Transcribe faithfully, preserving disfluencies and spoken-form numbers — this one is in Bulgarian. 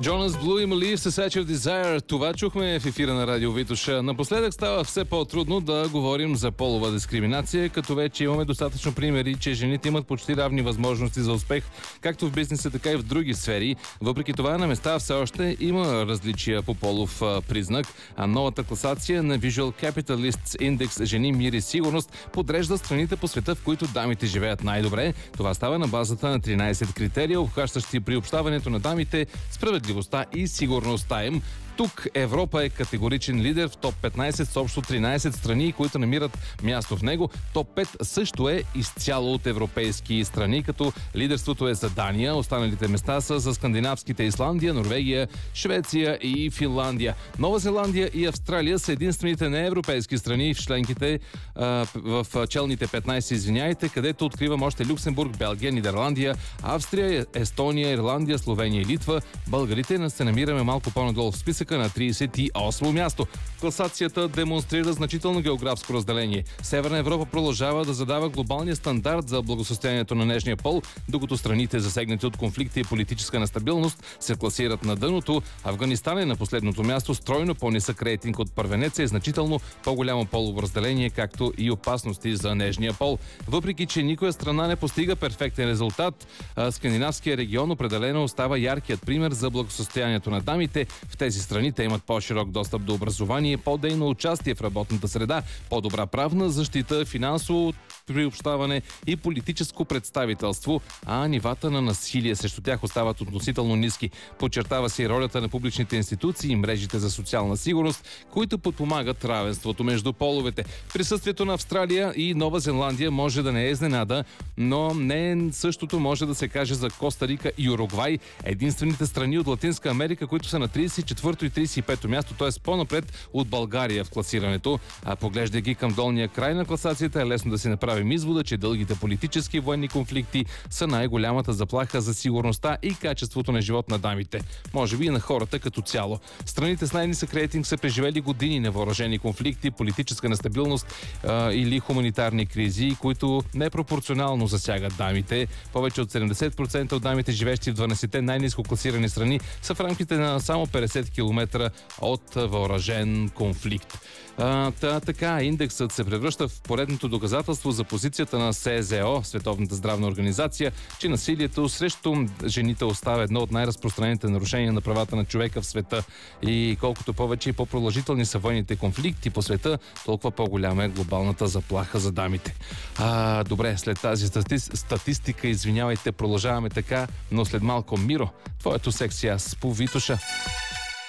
Jonas Blue и Maleev с Such a Desire. Това чухме в ефира на Радио Витоша. Напоследък става все по-трудно да говорим за полова дискриминация, като вече имаме достатъчно примери, че жените имат почти равни възможности за успех, както в бизнеса, така и в други сфери. Въпреки това, на места все още има различия по полов признак, а новата класация на Visual Capitalist Index Жени, мир и сигурност подрежда страните по света, в които дамите живеят най-добре. Това става на базата на тринайсет критерия, обхващащи приобщаването на дамите, справедливостта и сигурността им. Тук Европа е категоричен лидер в топ петнайсет с общо тринайсет страни, които намират място в него. топ пет също е изцяло от европейски страни, като лидерството е за Дания. Останалите места са за скандинавските Исландия, Норвегия, Швеция и Финландия. Нова Зеландия и Австралия са единствените неевропейски страни в членките в челните петнайсет, извиняйте, където откривам още Люксембург, Белгия, Нидерландия, Австрия, Естония, Ирландия, Словения и Литва. Българите се намираме малко по-надолу в списък на трийсет и осмо място. Класацията демонстрира значително географско разделение. Северна Европа продължава да задава глобалния стандарт за благосъстоянието на нежния пол, докато страните, засегнати от конфликти и политическа нестабилност, се класират на дъното. Афганистан е на последното място с тройно по-нисък рейтинг от първенеца и значително по-голямо полово разделение, както и опасности за нежния пол. Въпреки че никоя страна не постига перфектен резултат, скандинавския регион определено остава яркият пример за благосъстоянието на дамите. В тези страни Страните имат по-широк достъп до образование, по-дейно участие в работната среда, по-добра правна защита, финансово приобщаване и политическо представителство, а нивата на насилие срещу тях остават относително ниски. Подчертава се и ролята на публичните институции и мрежите за социална сигурност, които подпомагат равенството между половете. Присъствието на Австралия и Нова Зеландия може да не е изненада, но не същото може да се каже за Коста Рика и Уругвай, единствените страни от Латинска Америка, които са на трийсет и четвърто и трийсет и пето място, т.е. по-напред от България в класирането. А поглеждайки към долния край на класацията, е лесно да си направим извода, че дългите политически и военни конфликти са най-голямата заплаха за сигурността и качеството на живот на дамите. Може би и на хората като цяло. Страните с най-нисък рейтинг са преживели години невъоръжени конфликти, политическа нестабилност а, или хуманитарни кризи, които непропорционално засягат дамите. Повече от седемдесет процента от дамите, живещи в дванайсетте най-ниско класирани страни, са в рамките на само петдесет километра от въоръжен конфликт. А, та, така, индексът се превръща в поредното доказателство за позицията на СЗО, Световната здравна организация, че насилието срещу жените остава едно от най-разпространените нарушения на правата на човека в света. И колкото повече и по-продължителни са военните конфликти по света, толкова по-голяма е глобалната заплаха за дамите. А, добре, след тази стати... статистика, извинявайте, продължаваме така, но след малко Миро, твоето секси аз по Витоша.